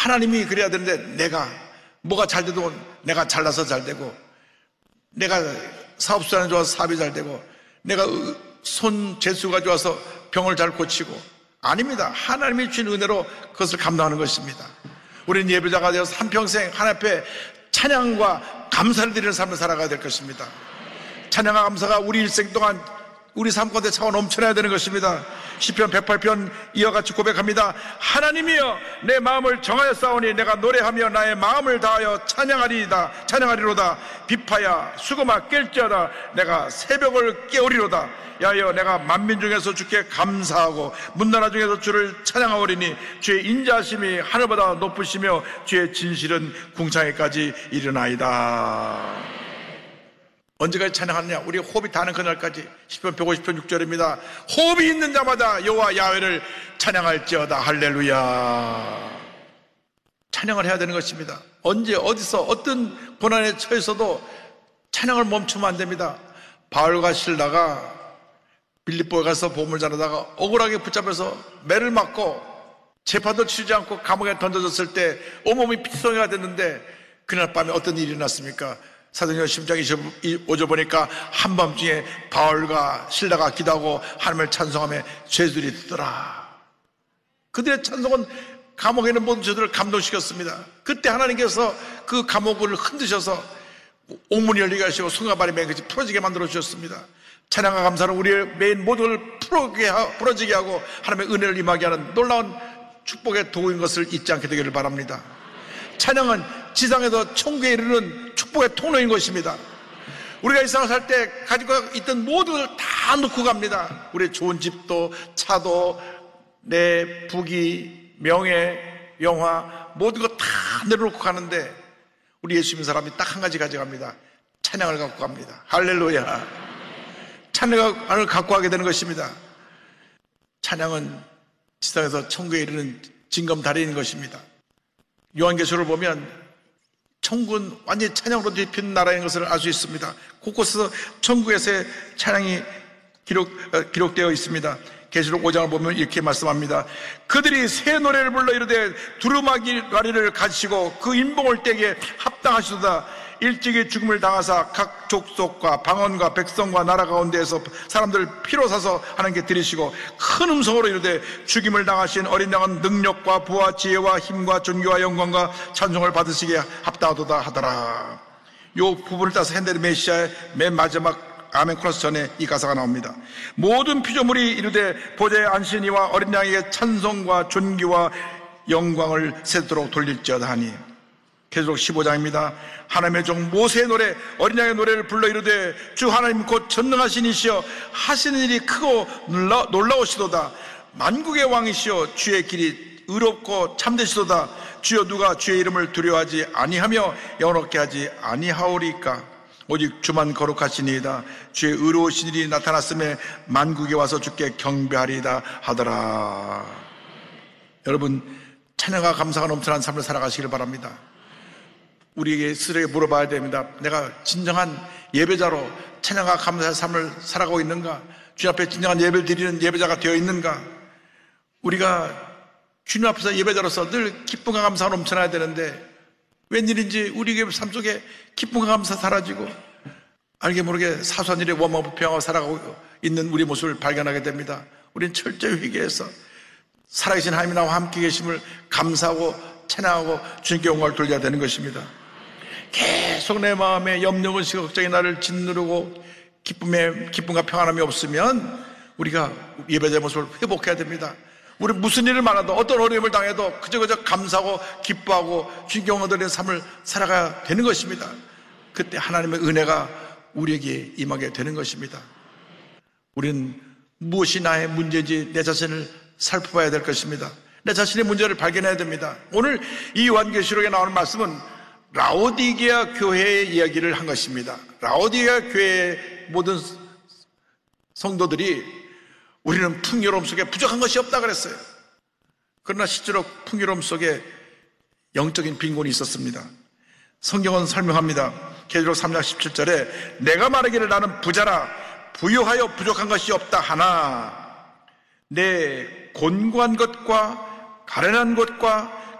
하나님이 그래야 되는데 내가 뭐가 잘 돼도 내가 잘나서 잘 되고, 내가 사업수단이 좋아서 사업이 잘 되고, 내가 손 재수가 좋아서 병을 잘 고치고, 아닙니다. 하나님이 주신 은혜로 그것을 감당하는 것입니다. 우리는 예배자가 되어서 한평생 하나님 앞에 찬양과 감사를 드리는 삶을 살아가야 될 것입니다. 찬양과 감사가 우리 일생 동안 우리 삶 가운데 차고 넘쳐나야 되는 것입니다. 시편 108편 이와 같이 고백합니다. 하나님이여 내 마음을 정하여 싸우니 내가 노래하며 나의 마음을 다하여 찬양하리로다. 비파야 수금아 깰지어다. 내가 새벽을 깨우리로다. 야여 내가 만민 중에서 주께 감사하고 문나라 중에서 주를 찬양하오리니 주의 인자하심이 하늘보다 높으시며 주의 진실은 궁창에까지 이르나이다. 언제까지 찬양하느냐? 우리 호흡이 닿는 그날까지. 시편 150편 6절입니다. 호흡이 있는 자마다 여호와 야훼를 찬양할지어다. 할렐루야. 찬양을 해야 되는 것입니다. 언제 어디서 어떤 고난에 처해서도 찬양을 멈추면 안 됩니다. 바울과 실라가 빌립보에 가서 복음을 전하다가 억울하게 붙잡혀서 매를 맞고 재판도 치르지 않고 감옥에 던져졌을 때 온몸이 피투성이가 됐는데, 그날 밤에 어떤 일이 일어났습니까? 사도행전 10장 25절 보니까 한밤중에 바울과 실라가 기도하고 하나님을 찬송하며 죄들이 듣더라. 그들의 찬송은 감옥에 있는 모든 죄들을 감동시켰습니다. 그때 하나님께서 그 감옥을 흔드셔서 옥문이 열리게 하시고 손과 발이 맹같이 풀어지게 만들어 주셨습니다. 찬양과 감사는 우리의 메인 모든 걸 풀어지게 하고 하나님의 은혜를 임하게 하는 놀라운 축복의 도구인 것을 잊지 않게 되기를 바랍니다. 찬양은 지상에서 천국에 이르는 축복의 통로인 것입니다. 우리가 이 세상 살 때 가지고 있던 모든 것을 다 놓고 갑니다. 우리의 좋은 집도 차도 내 부귀 명예 영화 모든 거 다 내려놓고 가는데, 우리 예수 믿는 사람이 딱 한 가지 가져갑니다. 찬양을 갖고 갑니다. 할렐루야. 찬양을 갖고 가게 되는 것입니다. 찬양은 지상에서 천국에 이르는 징검다리인 것입니다. 요한계시록을 보면 천국은 완전히 찬양으로 뒤덮인 나라인 것을 알 수 있습니다. 곳곳에서 천국에서의 찬양이 기록되어 있습니다. 계시록 5장을 보면 이렇게 말씀합니다. 그들이 새 노래를 불러 이르되 두루마기를 가지시고 그 인봉을 떼기에 합당하시도다. 일찍이 죽음을 당하사 각 족속과 방언과 백성과 나라 가운데에서 사람들 피로 사서 하나님께 드리시고 큰 음성으로 이르되 죽임을 당하신 어린 양은 능력과 부와 지혜와 힘과 존귀와 영광과 찬송을 받으시기에 합당하도다 하더라. 요 부분을 따서 핸델 메시아의 맨 마지막 아멘 코러스 전에 이 가사가 나옵니다. 모든 피조물이 이르되 보좌에 앉으신 이와 어린 양에게 찬송과 존귀와 영광을 세도록 돌릴지어다 하니. 계시록 15장입니다. 하나님의 종 모세의 노래 어린 양의 노래를 불러 이르되 주 하나님 곧 전능하신 이시여 하시는 일이 크고 놀라우시도다. 만국의 왕이시여 주의 길이 의롭고 참되시도다. 주여 누가 주의 이름을 두려워하지 아니하며 영원롭게 하지 아니하오리까. 오직 주만 거룩하시니이다. 주의 의로우신 일이 나타났음에 만국에 와서 주께 경배하리이다 하더라. 여러분, 찬양과 감사가 넘쳐난 삶을 살아가시길 바랍니다. 우리에게 스스로에게 물어봐야 됩니다. 내가 진정한 예배자로 찬양과 감사의 삶을 살아가고 있는가? 주님 앞에 진정한 예배를 드리는 예배자가 되어 있는가? 우리가 주님 앞에서 예배자로서 늘 기쁨과 감사가 넘쳐나야 되는데 웬일인지 우리에게 삶 속에 기쁨과 감사 사라지고 알게 모르게 사소한 일에 원망불평하고 살아가고 있는 우리 모습을 발견하게 됩니다. 우리는 철저히 회개해서 살아계신 하나님이 나와 함께 계심을 감사하고 찬양하고 주님께 영광을 돌려야 되는 것입니다. 계속 내 마음에 염려근심 걱정이 나를 짓누르고 기쁨과 평안함이 없으면 우리가 예배자의 모습을 회복해야 됩니다. 우리 무슨 일을 많아도 어떤 어려움을 당해도 그저 감사하고 기뻐하고 주님께 영광 돌리는 삶을 살아가야 되는 것입니다. 그때 하나님의 은혜가 우리에게 임하게 되는 것입니다. 우리는 무엇이 나의 문제인지 내 자신을 살펴봐야 될 것입니다. 내 자신의 문제를 발견해야 됩니다. 오늘 이 요한계시록에 나오는 말씀은 라오디게아 교회의 이야기를 한 것입니다. 라오디게아 교회의 모든 성도들이 우리는 풍요로움 속에 부족한 것이 없다 그랬어요. 그러나 실제로 풍요로움 속에 영적인 빈곤이 있었습니다. 성경은 설명합니다. 계시록 3장 17절에 내가 말하기를 나는 부자라 부유하여 부족한 것이 없다 하나 내 곤고한 것과 가련한 것과